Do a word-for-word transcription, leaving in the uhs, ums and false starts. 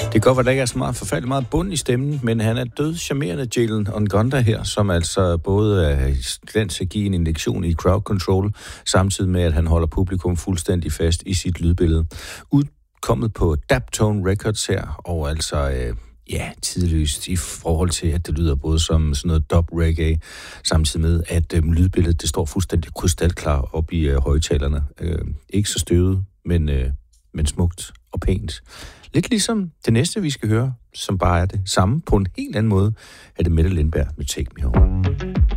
Det kan godt være, der ikke er så meget forfærdeligt meget bund i stemmen, men han er død charmerende, Jalen Ngonda her, som altså både er i stand til at give en injektion i crowd control, samtidig med, at han holder publikum fuldstændig fast i sit lydbillede. Udkommet på Daptone Records her, og altså... Øh, ja, tidløst i forhold til, at det lyder både som sådan noget dub reggae, samtidig med, at øh, lydbilledet, det står fuldstændig krystalklar op i øh, højtalerne. Øh, ikke så støvet, men, øh, men smukt og pænt. Lidt ligesom det næste, vi skal høre, som bare er det samme på en helt anden måde, er det Mette Lindberg med Take Me Home.